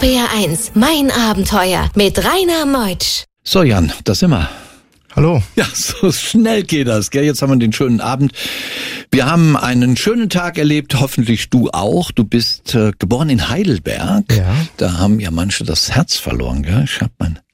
RPR1, mein Abenteuer mit Rainer Meutsch. So Jan, da sind wir. Hallo. Ja, so schnell geht das, gell? Jetzt haben wir den schönen Abend. Wir haben einen schönen Tag erlebt, hoffentlich du auch. Du bist geboren in Heidelberg. Ja. Da haben ja manche das Herz verloren, gell? Ich habe mein